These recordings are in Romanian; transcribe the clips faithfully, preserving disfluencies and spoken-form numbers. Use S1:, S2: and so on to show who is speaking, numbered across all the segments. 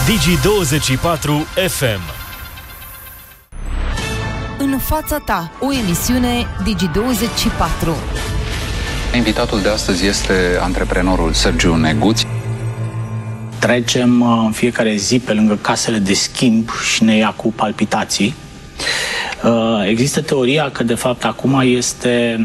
S1: Digi douăzeci și patru F M.
S2: În fața ta, o emisiune Digi douăzeci și patru.
S3: Invitatul de astăzi este antreprenorul Sergiu Neguț.
S4: Trecem în fiecare zi pe lângă casele de schimb și ne ia cu palpitații. Există teoria că de fapt acum este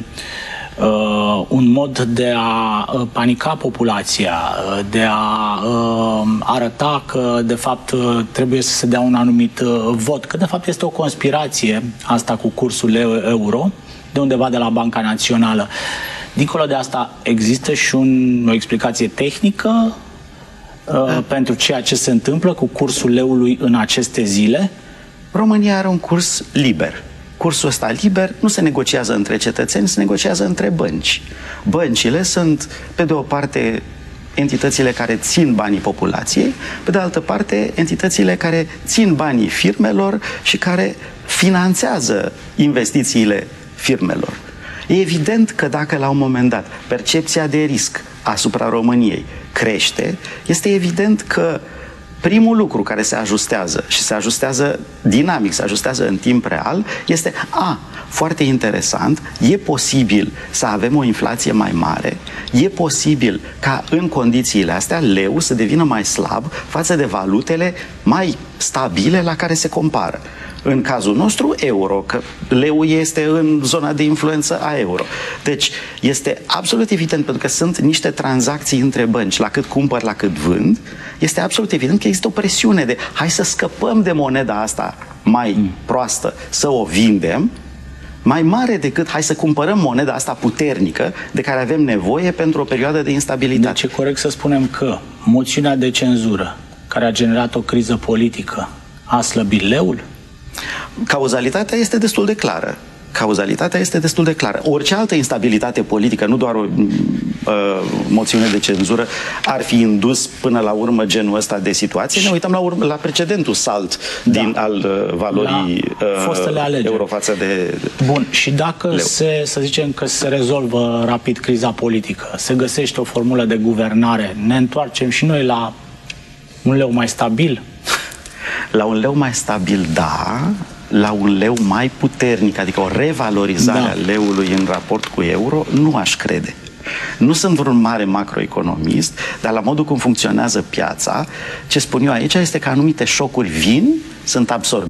S4: Uh, un mod de a uh, panica populația, uh, de a uh, arăta că de fapt uh, trebuie să se dea un anumit uh, vot, că de fapt este o conspirație asta cu cursul euro, de undeva de la Banca Națională. Dincolo de asta, există și un, o explicație tehnică uh, da. pentru ceea ce se întâmplă cu cursul leului în aceste zile?
S5: România are un curs liber. Cursul ăsta liber nu se negociază între cetățeni, se negociază între bănci. Băncile sunt, pe de o parte, entitățile care țin banii populației, pe de altă parte, entitățile care țin banii firmelor și care finanțează investițiile firmelor. E evident că dacă la un moment dat percepția de risc asupra României crește, este evident că primul lucru care se ajustează și se ajustează dinamic, se ajustează în timp real, este a, foarte interesant, e posibil să avem o inflație mai mare, e posibil ca în condițiile astea leu să devină mai slab față de valutele mai stabile la care se compară. În cazul nostru, euro, că leu este în zona de influență a euro. Deci, este absolut evident, pentru că sunt niște tranzacții între bănci, la cât cumpăr, la cât vând, este absolut evident că există o presiune de hai să scăpăm de moneda asta mai mm. proastă, să o vindem, mai mare decât hai să cumpărăm moneda asta puternică de care avem nevoie pentru o perioadă de instabilitate.
S4: Deci e corect să spunem că moțiunea de cenzură, care a generat o criză politică, a slăbit leul?
S5: Cauzalitatea este destul de clară. Cauzalitatea este destul de clară. Orice altă instabilitate politică, nu doar o uh, moțiune de cenzură, ar fi indus până la urmă genul ăsta de situație. Ne uităm la, urmă, la precedentul salt da. din al uh, valorii uh, euro față de
S4: Bun, și dacă leu. se, să zicem că se rezolvă rapid criza politică, se găsește o formulă de guvernare, ne întoarcem și noi la un leu mai stabil?
S5: La un leu mai stabil, da, la un leu mai puternic, adică o revalorizare da. a leului în raport cu euro, nu aș crede. Nu sunt vreun mare macroeconomist, dar la modul cum funcționează piața, ce spun eu aici este că anumite șocuri vin, sunt absorbite.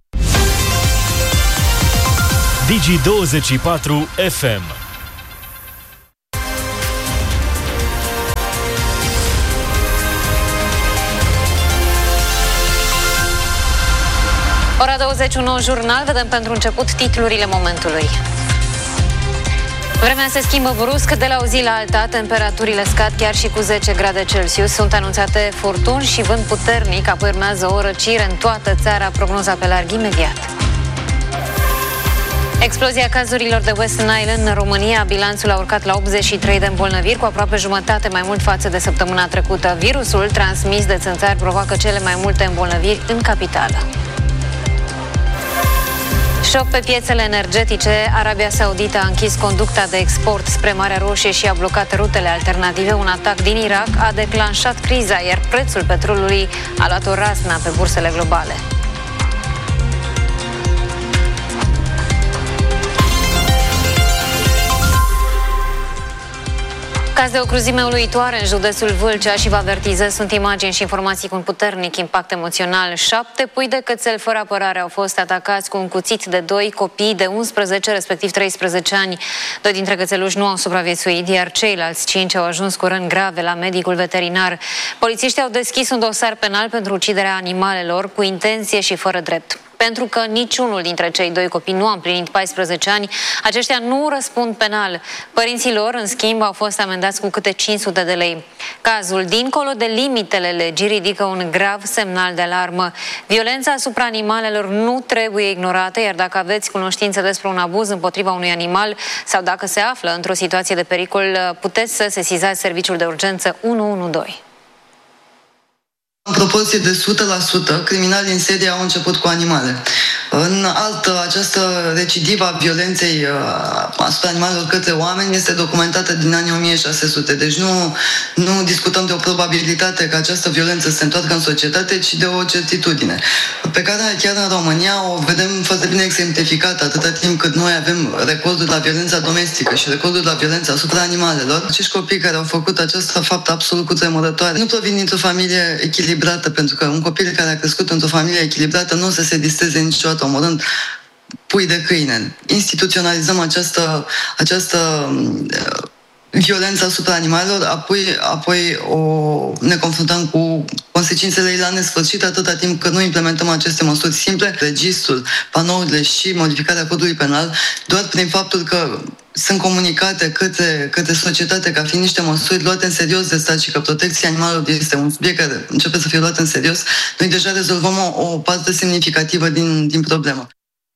S1: Digi douăzeci și patru F M.
S6: Ora douăzeci și unu, jurnal, vedem pentru început titlurile momentului. Vremea se schimbă brusc de la o zi la alta, temperaturile scad chiar și cu zece grade Celsius, sunt anunțate furtuni și vânt puternic, apoi urmează o răcire în toată țara, prognoza pe larg imediat. Explozia cazurilor de West Nile în România, bilanțul a urcat la optzeci și trei de îmbolnăviri, cu aproape jumătate mai mult față de săptămâna trecută. Virusul transmis de țânțari provoacă cele mai multe îmbolnăviri în capitală. Șoc pe piețele energetice, Arabia Saudită a închis conducta de export spre Marea Roșie și a blocat rutele alternative. Un atac din Irak a declanșat criza, iar prețul petrolului a luat o razna pe bursele globale. Caz de o cruzime uluitoare în județul Vâlcea și vă avertizez, sunt imagini și informații cu un puternic impact emoțional. Șapte pui de cățel fără apărare au fost atacați cu un cuțit de doi copii de unsprezece, respectiv treisprezece ani. Doi dintre cățeluși nu au supraviețuit, iar ceilalți cinci au ajuns cu răni grave la medicul veterinar. Polițiștii au deschis un dosar penal pentru uciderea animalelor cu intenție și fără drept. Pentru că niciunul dintre cei doi copii nu a împlinit paisprezece ani, aceștia nu răspund penal. Părinții lor, în schimb, au fost amendați cu câte cinci sute de lei. Cazul, dincolo de limitele legii, ridică un grav semnal de alarmă. Violența asupra animalelor nu trebuie ignorată, iar dacă aveți cunoștință despre un abuz împotriva unui animal sau dacă se află într-o situație de pericol, puteți să sesizați serviciul de urgență unu unu doi.
S7: proporție de o sută la sută, criminalii în serie au început cu animale. În altă, această recidivă a violenței asupra animalelor către oameni este documentată din anii o mie șase sute. Deci nu, nu discutăm de o probabilitate că această violență se întoarcă în societate, ci de o certitudine, pe care chiar în România o vedem foarte bine exemplificată atâta timp cât noi avem recorduri la violența domestică și recorduri la violența asupra animalelor. Acești copii care au făcut această faptă absolut cutremurătoare nu provin dintr-o familie echilibrată, pentru că un copil care a crescut într-o familie echilibrată nu o să se distreze niciodată omorând pui de câine. Instituționalizăm această, această uh, violență asupra animalelor, apoi, apoi o, ne confruntăm cu consecințele ei la nesfârșit atâta timp că nu implementăm aceste măsuri simple, registrul, panourile și modificarea codului penal, doar prin faptul că sunt comunicate către, către societate ca fiind niște măsuri luate în serios de stat și că protecția animalelor este un subiect care începe să fie luat în serios, noi deja rezolvăm o, o parte semnificativă din, din problemă.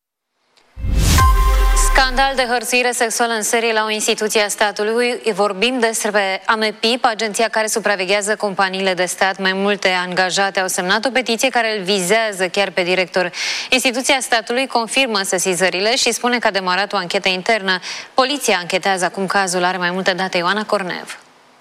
S6: Scandal de hărțuire sexuală în serie la o instituție a statului. Vorbim despre AMEPIP, agenția care supraveghează companiile de stat. Mai multe angajate au semnat o petiție care îl vizează chiar pe director. Instituția statului confirmă sesizările și spune că a demarat o anchetă internă. Poliția anchetează acum cazul, are mai multe date Ioana Cornev.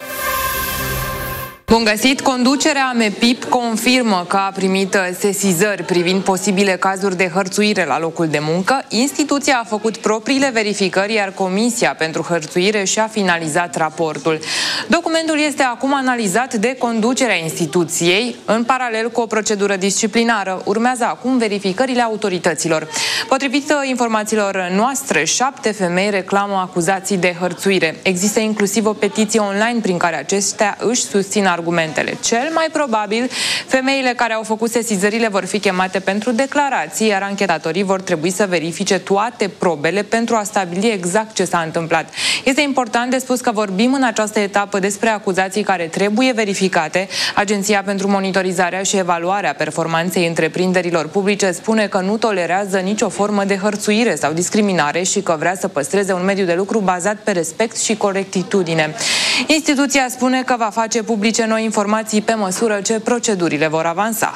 S8: Bun găsit! Conducerea AMEPIP confirmă că a primit sesizări privind posibile cazuri de hărțuire la locul de muncă. Instituția a făcut propriile verificări, iar Comisia pentru Hărțuire și-a finalizat raportul. Documentul este acum analizat de conducerea instituției, în paralel cu o procedură disciplinară. Urmează acum verificările autorităților. Potrivit informațiilor noastre, șapte femei reclamă acuzații de hărțuire. Există inclusiv o petiție online prin care acestea își susțin argumentele. Cel mai probabil, femeile care au făcut sesizările vor fi chemate pentru declarații, iar anchetatorii vor trebui să verifice toate probele pentru a stabili exact ce s-a întâmplat. Este important de spus că vorbim în această etapă despre acuzații care trebuie verificate. Agenția pentru Monitorizarea și Evaluarea Performanței Întreprinderilor Publice spune că nu tolerează nicio formă de hărțuire sau discriminare și că vrea să păstreze un mediu de lucru bazat pe respect și corectitudine. Instituția spune că va face publice noi informații pe măsură ce procedurile vor avansa.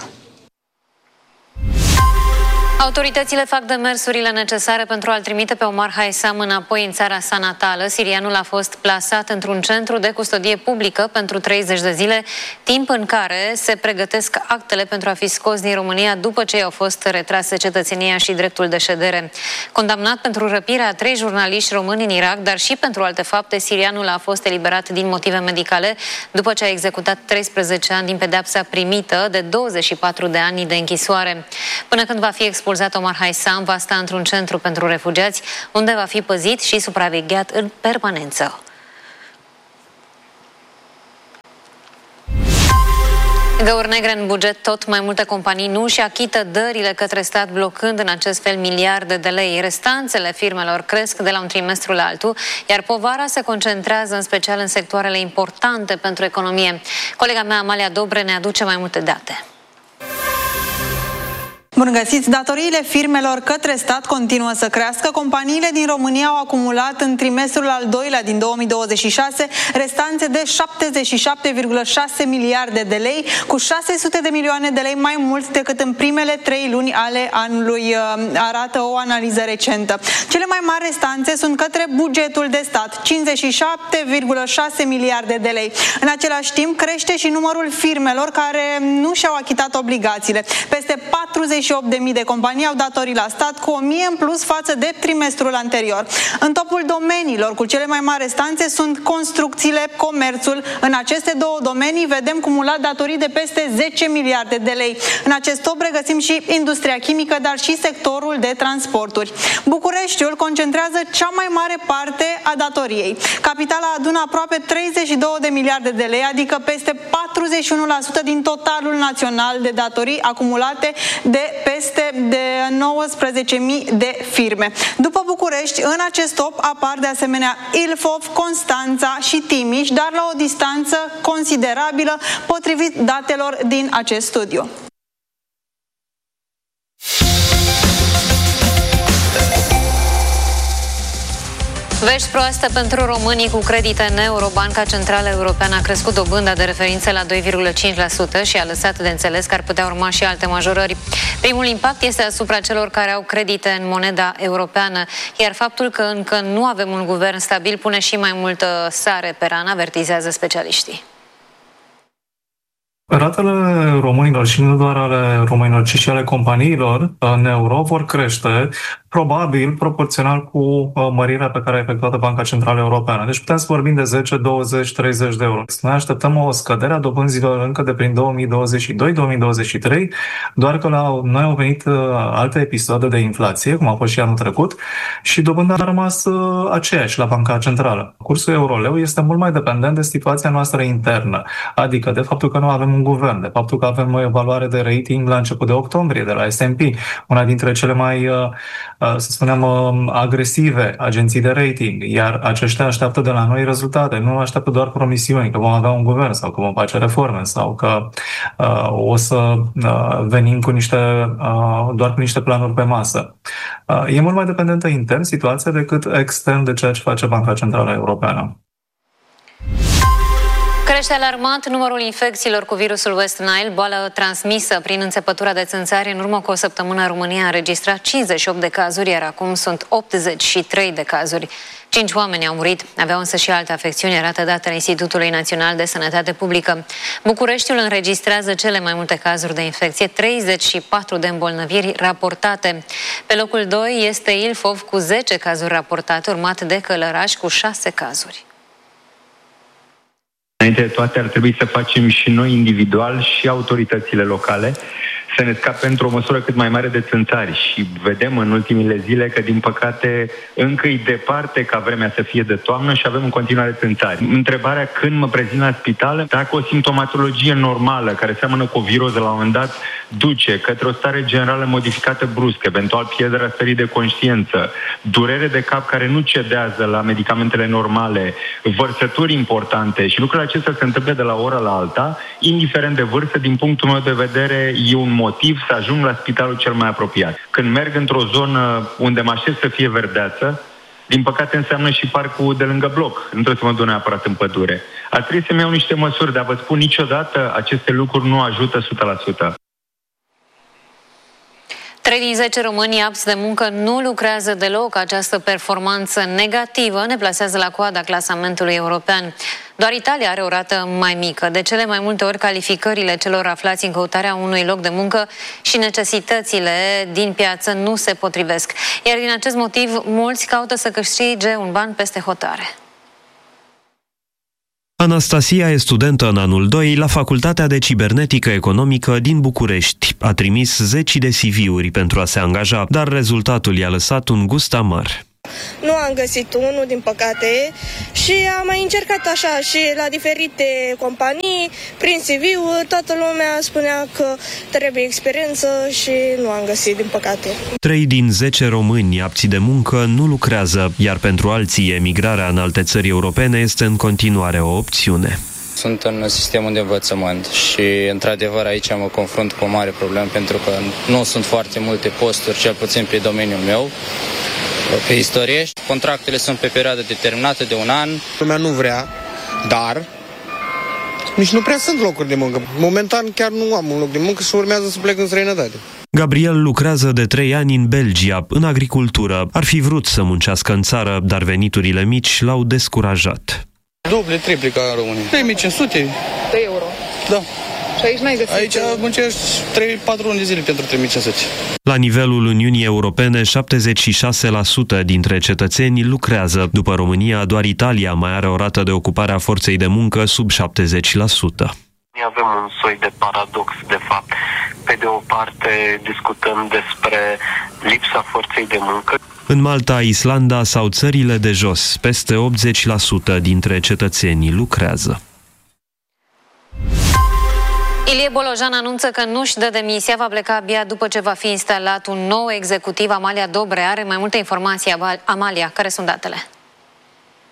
S6: Autoritățile fac demersurile necesare pentru a-l trimite pe Omar Haisam înapoi în țara sa natală. Sirianul a fost plasat într-un centru de custodie publică pentru treizeci de zile, timp în care se pregătesc actele pentru a fi scos din România după ce i-au fost retrase cetățenia și dreptul de ședere. Condamnat pentru răpirea a trei jurnaliști români în Irak, dar și pentru alte fapte, sirianul a fost eliberat din motive medicale după ce a executat treisprezece ani din pedeapsa primită de douăzeci și patru de ani de închisoare. Până când va fi expulzat, Omar Haisam va sta într-un centru pentru refugiați, unde va fi păzit și supravegheat în permanență. Găuri negre în buget, tot mai multe companii nu își achită dările către stat, blocând în acest fel miliarde de lei. Restanțele firmelor cresc de la un trimestru la altul, iar povara se concentrează în special în sectoarele importante pentru economie. Colega mea, Amalia Dobre, ne aduce mai multe date.
S9: Bun găsiți! Datoriile firmelor către stat continuă să crească. Companiile din România au acumulat în trimestrul al doilea din două mii douăzeci și șase restanțe de șaptezeci și șapte virgulă șase miliarde de lei, cu șase sute de milioane de lei mai mult decât în primele trei luni ale anului, arată o analiză recentă. Cele mai mari restanțe sunt către bugetul de stat, cincizeci și șapte virgulă șase miliarde de lei. În același timp, crește și numărul firmelor care nu și-au achitat obligațiile. Peste patruzeci și opt de mii de companii au datorii la stat, cu o mie în plus față de trimestrul anterior. În topul domeniilor cu cele mai mari restanțe sunt construcțiile, comerțul. În aceste două domenii vedem cumulat datorii de peste zece miliarde de lei. În acest top regăsim și industria chimică, dar și sectorul de transporturi. Bucureștiul concentrează cea mai mare parte a datoriei. Capitala adună aproape treizeci și două de miliarde de lei, adică peste patruzeci și unu la sută din totalul național de datorii acumulate de peste de nouăsprezece mii de firme. După București, în acest top apar de asemenea Ilfov, Constanța și Timiș, dar la o distanță considerabilă potrivit datelor din acest studiu.
S6: Vești proaste pentru românii cu credite în euro. Banca Centrală Europeană a crescut dobânda de referință la doi virgulă cinci la sută și a lăsat de înțeles că ar putea urma și alte majorări. Primul impact este asupra celor care au credite în moneda europeană, iar faptul că încă nu avem un guvern stabil pune și mai multă sare pe rană, avertizează specialiștii.
S10: Ratele românilor și nu doar ale românilor, ci și ale companiilor în euro vor crește, probabil proporțional cu mărirea pe care a efectuat Banca Centrală Europeană. Deci putem să vorbim de zece, douăzeci, treizeci de euro. Noi așteptăm o scădere a dobânzilor încă de prin două mii douăzeci și doi două mii douăzeci și trei, doar că la noi au venit alte episoade de inflație, cum a fost și anul trecut, și dobânda a rămas aceeași la Banca Centrală. Cursul euro-leu este mult mai dependent de situația noastră internă, adică de faptul că nu avem un guvern, de faptul că avem o evaluare de rating la început de octombrie de la S and P, una dintre cele mai, să spunem, agresive agenții de rating, iar aceștia așteaptă de la noi rezultate, nu așteaptă doar promisiuni că vom avea un guvern sau că vom face reforme sau că uh, o să uh, venim cu niște, uh, doar cu niște planuri pe masă. Uh, e mult mai dependentă intern situația decât extern de ceea ce face Banca Centrală Europeană.
S6: Crește alarmant numărul infecțiilor cu virusul West Nile, boală transmisă prin înțepătura de țânțari. În urmă cu o săptămână, România a înregistrat cincizeci și opt de cazuri, iar acum sunt optzeci și trei de cazuri. Cinci oameni au murit, aveau însă și alte afecțiuni, arată datele Institutului Național de Sănătate Publică. Bucureștiul înregistrează cele mai multe cazuri de infecție, treizeci și patru de îmbolnăviri raportate. Pe locul doi este Ilfov cu zece cazuri raportate, urmat de Călăraș cu șase cazuri.
S11: Înainte de toate, ar trebui să facem și noi individual și autoritățile locale să ne scapem într-o măsură cât mai mare de țânțari. Și vedem în ultimile zile că, din păcate, încă e departe ca vremea să fie de toamnă și avem în continuare țânțari. Întrebarea când mă prezint la spital, dacă o simptomatologie normală, care seamănă cu o viroză, la un moment dat duce către o stare generală modificată bruscă, eventual pierderea stării de conștiință, durere de cap care nu cedează la medicamentele normale, vărsături importante și lucrurile acestea se întâmplă de la o oră la alta, indiferent de vârstă, din punctul meu de vedere, e un motiv să ajung la spitalul cel mai apropiat. Când merg într-o zonă unde mă aștept să fie verdeață, din păcate înseamnă și parcul de lângă bloc. Nu trebuie să mă duc neapărat în pădure. Ar trebui să-mi iau niște măsuri, dar vă spun, niciodată aceste lucruri nu ajută o sută la sută.
S6: Trei din zece români apți de muncă nu lucrează deloc. Această performanță negativă ne plasează la coada clasamentului european. Doar Italia are o rată mai mică. De cele mai multe ori, calificările celor aflați în căutarea unui loc de muncă și necesitățile din piață nu se potrivesc. Iar din acest motiv, mulți caută să câștige un ban peste hotare.
S12: Anastasia e studentă în anul doi la Facultatea de Cibernetică Economică din București. A trimis zeci de C V-uri pentru a se angaja, dar rezultatul i-a lăsat un gust amar.
S13: Nu am găsit unul, din păcate, și am mai încercat așa și la diferite companii, prin C V-uri, toată lumea spunea că trebuie experiență și nu am găsit, din păcate.
S12: Trei din zece români apți de muncă nu lucrează, iar pentru alții emigrarea în alte țări europene este în continuare o opțiune.
S14: Sunt în sistemul de învățământ și, într-adevăr, aici mă confrunt cu o mare problemă pentru că nu sunt foarte multe posturi, cel puțin pe domeniul meu. Pe istorie, contractele sunt pe perioadă determinată de un an.
S15: Lumea nu vrea, dar nici nu prea sunt locuri de muncă. Momentan chiar nu am un loc de muncă și urmează să plec în străinătate.
S12: Gabriel lucrează de trei ani în Belgia, în agricultură. Ar fi vrut să muncească în țară, dar veniturile mici l-au descurajat.
S15: Duble, triple ca în România. trei mii cinci sute
S16: de euro.
S15: Da.
S16: Și aici n-ai găsit?
S15: Aici muncești trei patru luni de zile pentru trei mii cinci sute.
S12: La nivelul Uniunii Europene, șaptezeci și șase la sută dintre cetățeni lucrează. După România, doar Italia mai are o rată de ocupare a forței de muncă sub șaptezeci la sută.
S17: Avem un soi de paradox, de fapt. Pe de o parte discutăm despre lipsa forței de muncă.
S12: În Malta, Islanda sau țările de jos, peste optzeci la sută dintre cetățenii lucrează.
S6: Ilie Bolojan anunță că nu-și dă demisia, va pleca abia după ce va fi instalat un nou executiv. Amalia Dobre are mai multe informații. Amalia, care sunt datele?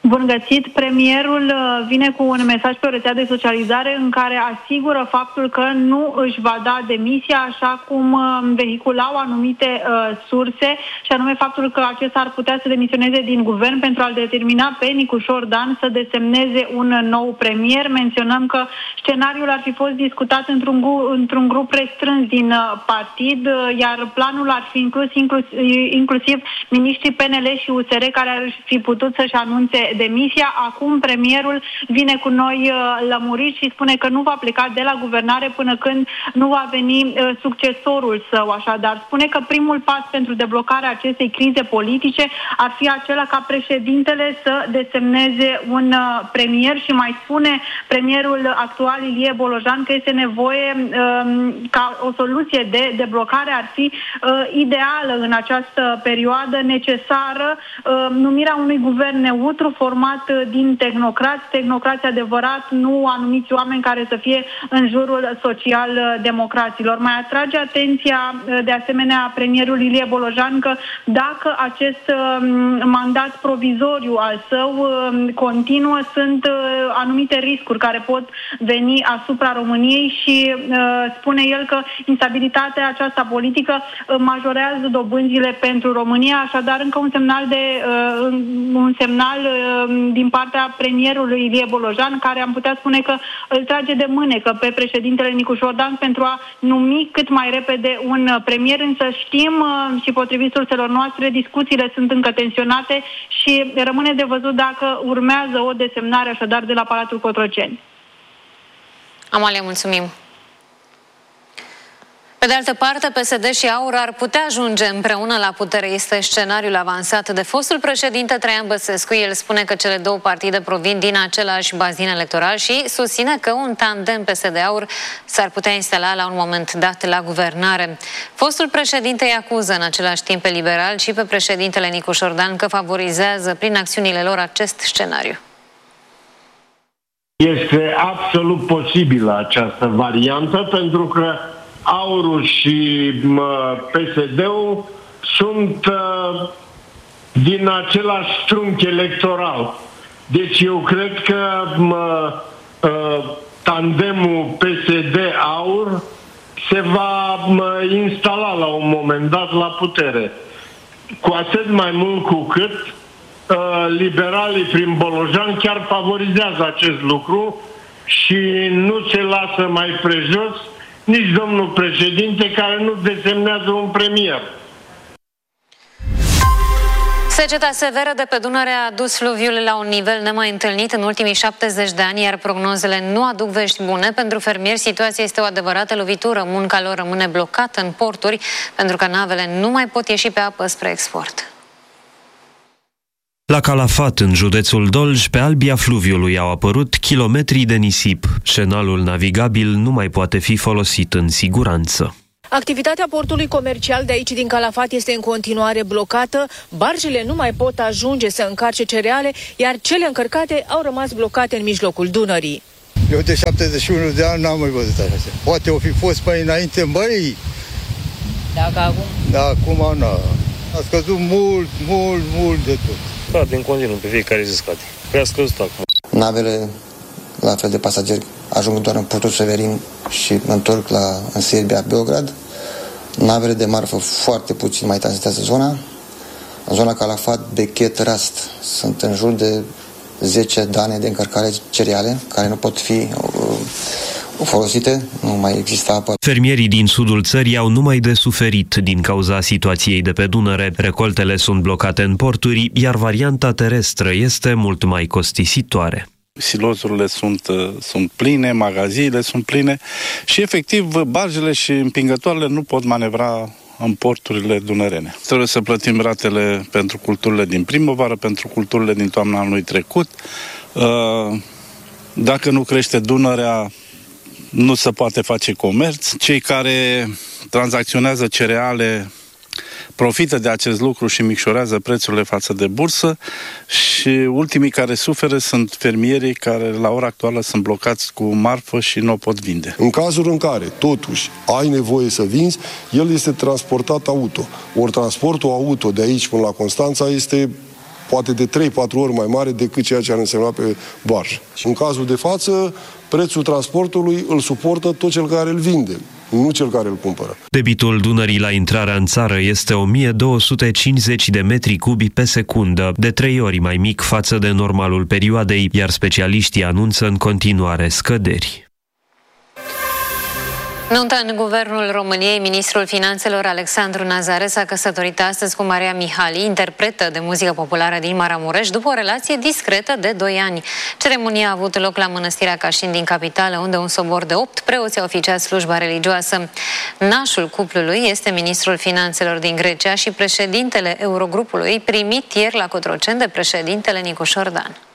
S9: Bun găsit! Premierul vine cu un mesaj pe o rețea de socializare în care asigură faptul că nu își va da demisia, așa cum vehiculau anumite uh, surse, și anume faptul că acesta ar putea să demisioneze din guvern pentru a-l determina pe Nicu Șordan să desemneze un nou premier. Menționăm că scenariul ar fi fost discutat într-un, într-un grup restrâns din partid, iar planul ar fi inclus inclus, inclusiv miniștrii P N L și U S R care ar fi putut să-și anunțe demisia. Acum premierul vine cu noi lămuriri și spune că nu va pleca de la guvernare până când nu va veni succesorul său. Așadar, spune că primul pas pentru deblocarea acestei crize politice ar fi acela ca președintele să desemneze un premier și mai spune premierul actual Ilie Bolojan că este nevoie ca o soluție de deblocare ar fi ideală în această perioadă, necesară numirea unui guvern neutru format din tehnocrați, tehnocrați adevărat, nu anumiți oameni care să fie în jurul social-democraților. Mai atrage atenția de asemenea premierul Ilie Bolojan că dacă acest mandat provizoriu al său continuă, sunt anumite riscuri care pot veni asupra României și spune el că instabilitatea aceasta politică majorează dobânzile pentru România, așadar încă un semnal de un semnal din partea premierului Ilie Bolojan, care am putea spune că îl trage de mânecă pe președintele Nicu Șordan pentru a numi cât mai repede un premier, însă știm și potrivit surselor noastre, discuțiile sunt încă tensionate și rămâne de văzut dacă urmează o desemnare așadar de la Palatul Cotroceni.
S6: Amalia, mulțumim! Pe de altă parte, P S D și AUR ar putea ajunge împreună la putere. Este scenariul avansat de fostul președinte Traian Băsescu. El spune că cele două partide provin din același bazin electoral și susține că un tandem P S D-AUR s-ar putea instala la un moment dat la guvernare. Fostul președinte îi acuză în același timp pe liberal și pe președintele Nicu Șordan că favorizează prin acțiunile lor acest scenariu.
S18: Este absolut posibilă această variantă pentru că AUR-ul și P S D-ul sunt uh, din același trunchi electoral. Deci eu cred că uh, tandemul P S D-AUR se va uh, instala la un moment dat la putere. Cu atât mai mult cu cât uh, liberalii prin Bolojan chiar favorizează acest lucru și nu se lasă mai prejos nici domnul președinte, care nu desemnează un premier.
S6: Seceta severă de pe Dunăre a dus fluviul la un nivel nemai întâlnit în ultimii șaptezeci de ani, iar prognozele nu aduc vești bune. Pentru fermieri, situația este o adevărată lovitură. Munca lor rămâne blocată în porturi, pentru că navele nu mai pot ieși pe apă spre export.
S12: La Calafat, în județul Dolj, pe albia fluviului au apărut kilometri de nisip. Șenalul navigabil nu mai poate fi folosit în siguranță.
S19: Activitatea portului comercial de aici din Calafat este în continuare blocată, barjele nu mai pot ajunge să încarce cereale, iar cele încărcate au rămas blocate în mijlocul Dunării.
S20: Eu de șaptezeci și unu de ani n-am mai văzut așa. Poate o fi fost mai înainte, băi.
S19: Dacă acum?
S20: Da, acum nu. A scăzut mult, mult, mult de tot.
S21: Scade în continuu, pe fiecare zi scade. Prea scăzut acum.
S22: Navele, la fel de pasageri, ajung doar în portul Severin și întorc la, în Serbia, Beograd. Navele de marfă foarte puțin mai transitează zona. În zona Calafat, Bechet, Rast sunt în jur de zece dane de încărcare cereale care nu pot fi uh, folosite, nu mai există apă.
S12: Fermierii din sudul țării au numai de suferit din cauza situației de pe Dunăre. Recoltele sunt blocate în porturi, iar varianta terestră este mult mai costisitoare.
S23: Silozurile sunt, sunt pline, magaziile sunt pline și efectiv barjele și împingătoarele nu pot manevra în porturile dunărene. Trebuie să plătim ratele pentru culturile din primăvară, pentru culturile din toamna anului trecut. Dacă nu crește Dunărea, nu se poate face comerț. Cei care tranzacționează cereale profită de acest lucru și micșorează prețurile față de bursă și ultimii care suferă sunt fermierii care la ora actuală sunt blocați cu marfă și nu o pot vinde.
S24: În cazul în care totuși ai nevoie să vinzi, el este transportat auto. Ori transportul auto de aici până la Constanța este poate de trei patru ori mai mare decât ceea ce ar însemna pe barjă. Și în cazul de față, prețul transportului îl suportă tot cel care îl vinde, nu cel care îl cumpără.
S12: Debitul Dunării la intrarea în țară este o mie două sute cincizeci de metri cubi pe secundă, de trei ori mai mic față de normalul perioadei, iar specialiștii anunță în continuare scăderi.
S6: Nuntă în Guvernul României, ministrul Finanțelor Alexandru Nazare s-a căsătorit astăzi cu Maria Mihali, interpretă de muzică populară din Maramureș, după o relație discretă de doi ani. Ceremonia a avut loc la Mănăstirea Cașin din capitală, unde un sobor de opt preoți au oficiat slujba religioasă. Nașul cuplului este ministrul Finanțelor din Grecia și președintele Eurogrupului, primit ieri la Cotroceni de președintele Nicu Șordan.